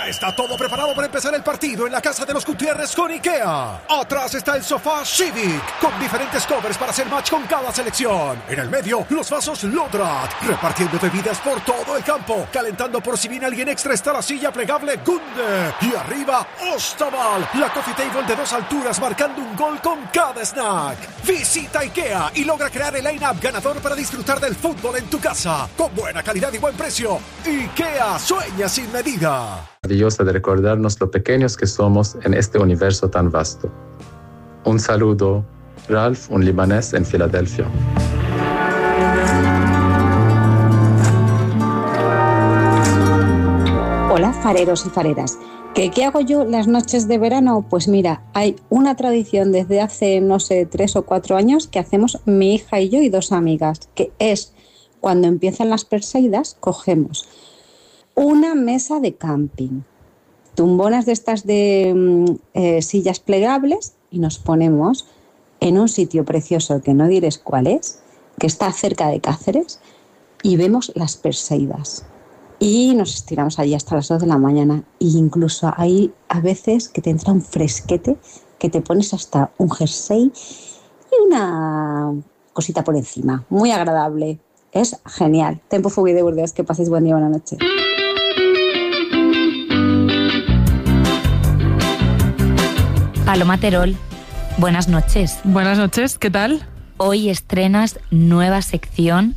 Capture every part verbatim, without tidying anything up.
Ya está todo preparado para empezar el partido en la casa de los Gutiérrez con IKEA. Atrás está el sofá Civic, con diferentes covers para hacer match con cada selección. En el medio, los vasos Lodrat, repartiendo bebidas por todo el campo. Calentando por si viene alguien extra está la silla plegable Gunde. Y arriba, Ostaval, la coffee table de dos alturas marcando un gol con cada snack. Visita IKEA y logra crear el line-up ganador para disfrutar del fútbol en tu casa. Con buena calidad y buen precio. IKEA, sueña sin medida. Maravillosa de recordarnos lo pequeños que somos en este universo tan vasto. Un saludo, Ralph, un libanés en Filadelfia. Hola, fareros y fareras. ¿Qué, ¿Qué hago yo las noches de verano? Pues mira, hay una tradición desde hace, no sé, tres o cuatro años que hacemos mi hija y yo y dos amigas, que es cuando empiezan las Perseidas, cogemos una mesa de camping, tumbonas de estas de eh, sillas plegables y nos ponemos en un sitio precioso que no diréis cuál es, que está cerca de Cáceres, y vemos las Perseidas. Y nos estiramos allí hasta las dos de la mañana. E incluso hay a veces que te entra un fresquete, que te pones hasta un jersey y una cosita por encima. Muy agradable. Es genial. Tempo Fugui de Burdeos. Que paséis buen día, buena noche. Paloma Terol, buenas noches. Buenas noches, ¿qué tal? Hoy estrenas nueva sección.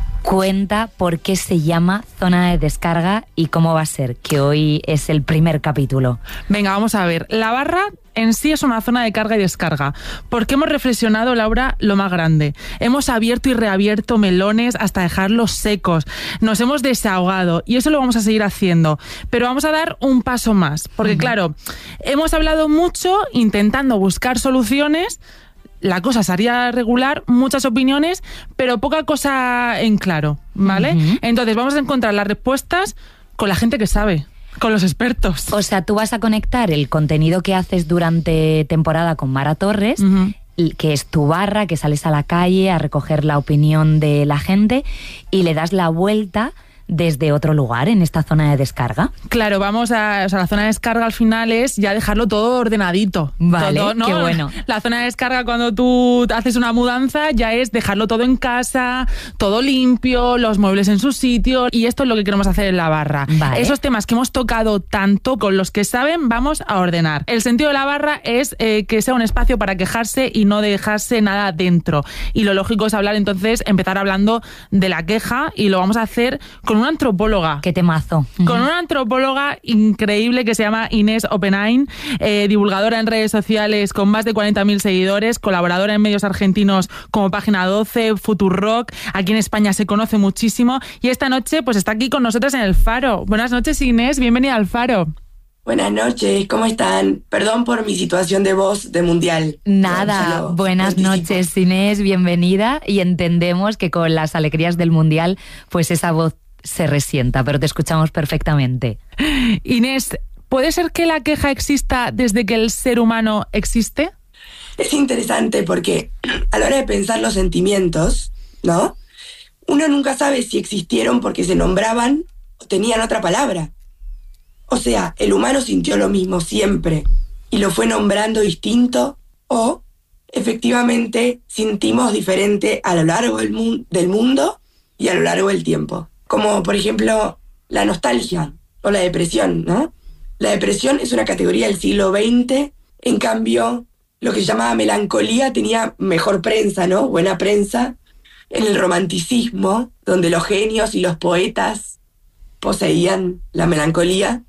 Cuenta por qué se llama Zona de Descarga y cómo va a ser, que hoy es el primer capítulo. Venga, vamos a ver. La barra en sí es una zona de carga y descarga, porque hemos reflexionado, Laura, lo más grande. Hemos abierto y reabierto melones hasta dejarlos secos. Nos hemos desahogado y eso lo vamos a seguir haciendo. Pero vamos a dar un paso más, porque uh-huh. claro, hemos hablado mucho intentando buscar soluciones. La cosa sería regular, muchas opiniones, pero poca cosa en claro, ¿vale? Uh-huh. Entonces vamos a encontrar las respuestas con la gente que sabe, con los expertos. O sea, tú vas a conectar el contenido que haces durante temporada con Mara Torres, uh-huh. que es tu barra, que sales a la calle a recoger la opinión de la gente y le das la vuelta desde otro lugar, en esta zona de descarga. Claro, vamos a... O sea, la zona de descarga al final es ya dejarlo todo ordenadito. Vale, todo, ¿no? Qué bueno. La zona de descarga cuando tú haces una mudanza ya es dejarlo todo en casa, todo limpio, los muebles en su sitio, y esto es lo que queremos hacer en la barra. Vale. Esos temas que hemos tocado tanto, con los que saben, vamos a ordenar. El sentido de la barra es eh, que sea un espacio para quejarse y no dejarse nada dentro. Y lo lógico es hablar, entonces, empezar hablando de la queja, y lo vamos a hacer con una antropóloga. ¡Qué temazo! Con una antropóloga increíble que se llama Inés Oppenheim, eh, divulgadora en redes sociales con más de cuarenta mil seguidores, colaboradora en medios argentinos como Página doce, Futurock, aquí en España se conoce muchísimo, y esta noche pues está aquí con nosotras en El Faro. Buenas noches, Inés, bienvenida al Faro. Buenas noches, ¿cómo están? Perdón por mi situación de voz de mundial. Nada, buenas noches, Inés, bienvenida, y entendemos que con las alegrías del mundial pues esa voz se resienta, pero te escuchamos perfectamente. Inés, ¿puede ser que la queja exista desde que el ser humano existe? Es interesante porque a la hora de pensar los sentimientos, ¿no? Uno nunca sabe si existieron porque se nombraban o tenían otra palabra. O sea, el humano sintió lo mismo siempre y lo fue nombrando distinto, o efectivamente sentimos diferente a lo largo del, mu- del mundo y a lo largo del tiempo. Como, por ejemplo, la nostalgia o la depresión, ¿no? La depresión es una categoría del siglo veinte, en cambio, lo que se llamaba melancolía tenía mejor prensa, ¿no? Buena prensa. En el romanticismo, donde los genios y los poetas poseían la melancolía.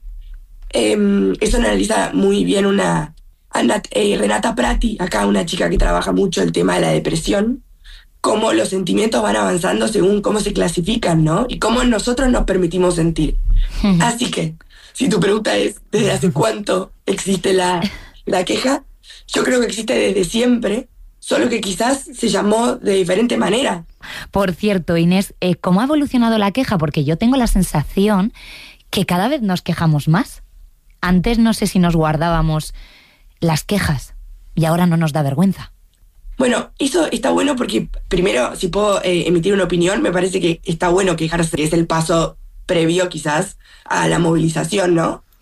Eh, eso analiza muy bien una Ana, eh, Renata Prati, acá una chica que trabaja mucho el tema de la depresión, cómo los sentimientos van avanzando según cómo se clasifican, ¿no? Y cómo nosotros nos permitimos sentir. Así que, si tu pregunta es ¿desde hace cuánto existe la, la queja? Yo creo que existe desde siempre, solo que quizás se llamó de diferente manera. Por cierto, Inés, eh, ¿cómo ha evolucionado la queja? Porque yo tengo la sensación que cada vez nos quejamos más. Antes no sé si nos guardábamos las quejas y ahora no nos da vergüenza. Bueno, eso está bueno porque, primero, si puedo eh, emitir una opinión, me parece que está bueno quejarse, que es el paso previo quizás a la movilización, ¿no?